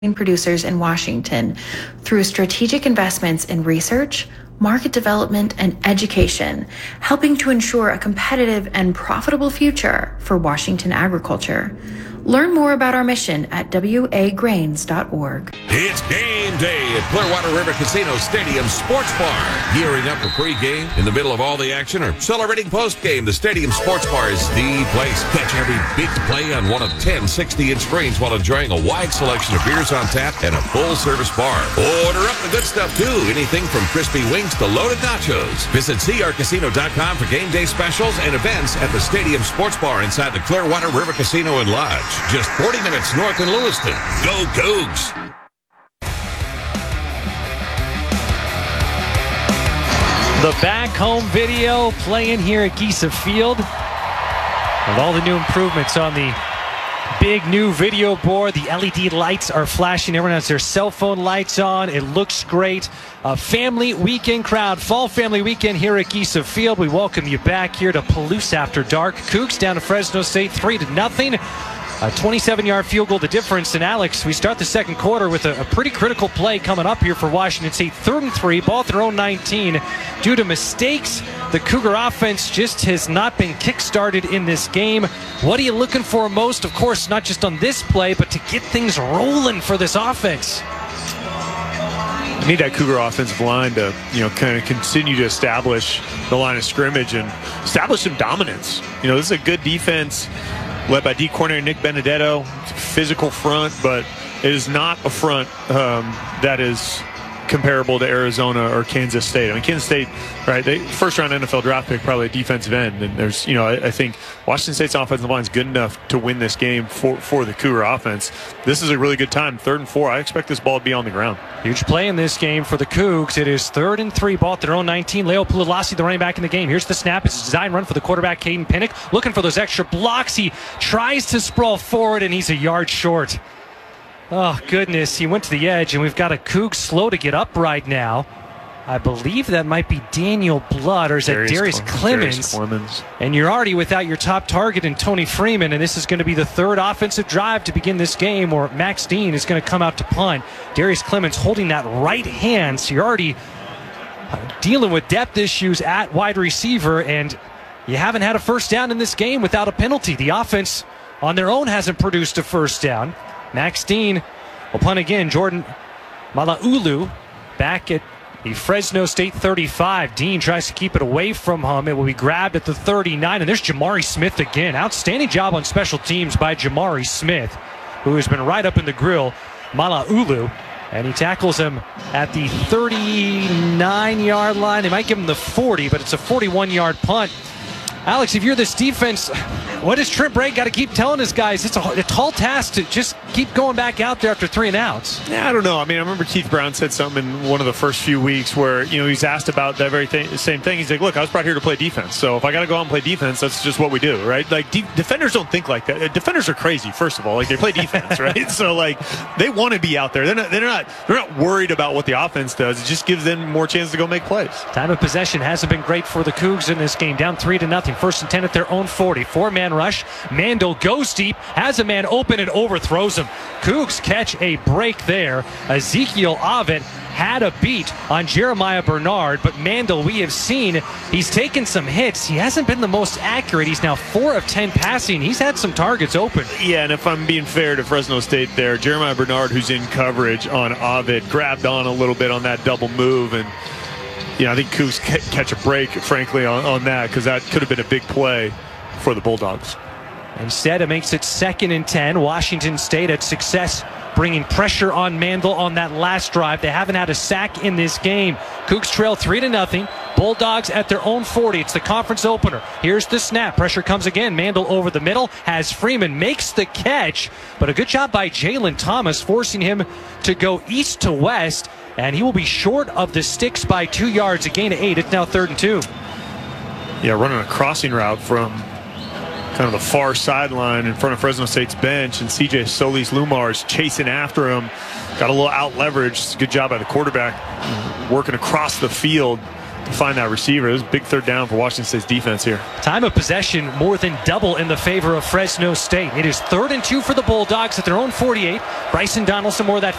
producers in Washington through strategic investments in research, market development, and education, helping to ensure a competitive and profitable future for Washington agriculture. Learn more about our mission at wagrains.org. It's game day at Clearwater River Casino Stadium Sports Bar. Gearing up for pregame in the middle of all the action or celebrating postgame, the Stadium Sports Bar is the place. Catch every big play on one of 10 60-inch screens while enjoying a wide selection of beers on tap and a full-service bar. Order up the good stuff, too. Anything from crispy wings to loaded nachos. Visit crcasino.com for game day specials and events at the Stadium Sports Bar inside the Clearwater River Casino and Lodge. Just 40 minutes north in Lewiston. Go Cougs! The back home video playing here at Giesa Field. With all the new improvements on the big new video board, the LED lights are flashing. Everyone has their cell phone lights on. It looks great. A family weekend crowd, fall family weekend here at Giesa Field. We welcome you back here to Palouse After Dark. Cougs down to Fresno State 3-0. A 27-yard field goal, the difference. And Alex, we start the second quarter with a pretty critical play coming up here for Washington State. 3rd and 3, ball at their own 19. Due to mistakes, the Cougar offense just has not been kick-started in this game. What are you looking for most? Of course, not just on this play, but to get things rolling for this offense. You need that Cougar offensive line to, kind of continue to establish the line of scrimmage and establish some dominance. This is a good defense led by D coordinator Nick Benedetto. It's a physical front, but it is not a front that is comparable to Arizona or Kansas State. I mean, Kansas State, right, first round NFL draft pick, probably a defensive end. And there's, I think Washington State's offensive line is good enough to win this game for the Cougar offense. This is a really good time. 3rd and 4. I expect this ball to be on the ground. Huge play in this game for the Cougs. It is 3rd and 3, ball at their own 19. Leo Pulilassi, the running back in the game. Here's the snap. It's a design run for the quarterback, Caden Pinnock. Looking for those extra blocks. He tries to sprawl forward, and he's a yard short. Oh, goodness. He went to the edge, and we've got a Cougs slow to get up right now. I believe that might be Daniel Blood, or is that Darius Clemens? And you're already without your top target in Tony Freeman, and this is going to be the 3rd offensive drive to begin this game, or Max Dean is going to come out to punt. Darius Clemens holding that right hand, so you're already dealing with depth issues at wide receiver, and you haven't had a first down in this game without a penalty. The offense on their own hasn't produced a first down. Max Dean will punt again. Jordan Malaulu back at the Fresno State 35. Dean tries to keep it away from him. It will be grabbed at the 39. And there's Jamari Smith again. Outstanding job on special teams by Jamari Smith, who has been right up in the grill. Malaulu. And he tackles him at the 39-yard line. They might give him the 40, but it's a 41-yard punt. Alex, if you're this defense, what does Trent Bray got to keep telling his guys? It's a tall task to just keep going back out there after 3 and outs. Yeah, I don't know. I mean, I remember Keith Brown said something in one of the first few weeks where, he's asked about that very same thing. He's like, look, I was brought here to play defense. So if I got to go out and play defense, that's just what we do, right? Like, defenders don't think like that. Defenders are crazy, first of all. Like, they play defense, right? So, like, they want to be out there. They're not worried about what the offense does. It just gives them more chance to go make plays. Time of possession hasn't been great for the Cougs in this game. Down 3-0. 1st and 10 at their own 40. 4-man rush. Mandel goes deep, has a man open and overthrows him. Cougs catch a break there. Ezekiel Ovitt had a beat on Jeremiah Bernard, but Mandel, we have seen, he's taken some hits. He hasn't been the most accurate. He's now 4 of 10 passing. He's had some targets open. Yeah, and if I'm being fair to Fresno State there, Jeremiah Bernard, who's in coverage on Ovitt, grabbed on a little bit on that double move, and I think Cougs catch a break, frankly, on that, because that could have been a big play for the Bulldogs. Instead, it makes it 2nd and 10. Washington State had success bringing pressure on Mandel on that last drive. They haven't had a sack in this game. Cougs trail 3-0. Bulldogs at their own 40. It's the conference opener. Here's the snap. Pressure comes again. Mandel over the middle. Has Freeman. Makes the catch. But a good job by Jalen Thomas, forcing him to go east to west. And he will be short of the sticks by 2 yards. A gain of 8. It's now 3rd and 2. Yeah, running a crossing route from kind of the far sideline in front of Fresno State's bench, and CJ Solis-Lumar is chasing after him. Got a little out leverage. Good job by the quarterback working across the field to find that receiver. It was a big third down for Washington State's defense here. Time of possession more than double in the favor of Fresno State. It is 3rd and 2 for the Bulldogs at their own 48. Bryson Donaldson more of that